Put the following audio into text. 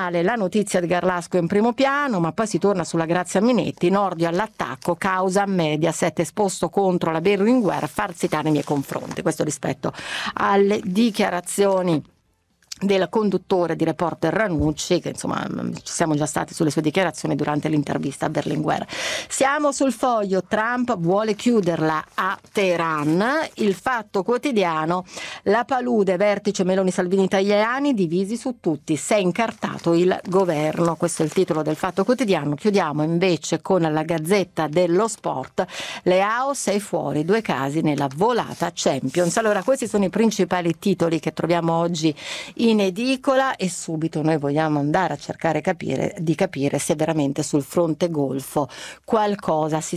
giornale la notizia di Garlasco in primo piano, ma poi si torna sulla Grazia Minetti, Nordio all'attacco, causa Mediaset, esposto contro la Berlinguer, far citare nei miei confronti. Questo rispetto alle dichiarazioni del conduttore di Reporter Ranucci, che insomma ci siamo già stati sulle sue dichiarazioni durante l'intervista a Berlinguer. Siamo sul Foglio, Trump vuole chiuderla a Teheran. Il Fatto Quotidiano, la palude, vertice Meloni-Salvini-Tajani divisi su tutti, si è incartato il governo. Questo è il titolo del Fatto Quotidiano. Chiudiamo invece con la Gazzetta dello Sport, Leao sei fuori, 2 casi nella volata Champions. Allora, questi sono i principali titoli che troviamo oggi in edicola, e subito noi vogliamo andare a cercare di capire se veramente sul fronte golfo qualcosa si